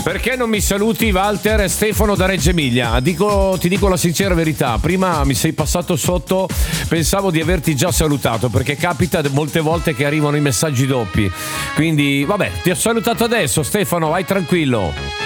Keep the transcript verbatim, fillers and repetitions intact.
Perché non mi saluti, Walter? È Stefano da Reggio Emilia. Dico, ti dico la sincera verità, prima mi sei passato sotto, pensavo di averti già salutato, perché capita molte volte che arrivano i messaggi doppi. Quindi vabbè, ti ho salutato adesso, Stefano, vai tranquillo.